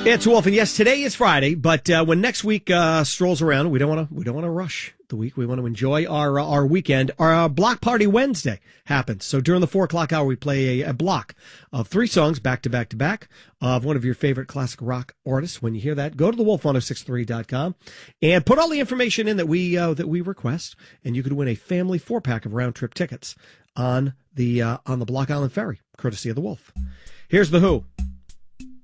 It's Wolf, and yes, today is Friday. But when next week strolls around, we don't want to rush the week. We want to enjoy our weekend. Our Block Party Wednesday happens. So during the 4:00 hour, we play a block of 3 songs back to back to back of one of your favorite classic rock artists. When you hear that, go to thewolf1063.com and put all the information in that we request, and you could win a family 4-pack of round trip tickets on the Block Island Ferry, courtesy of the Wolf. Here's The Who.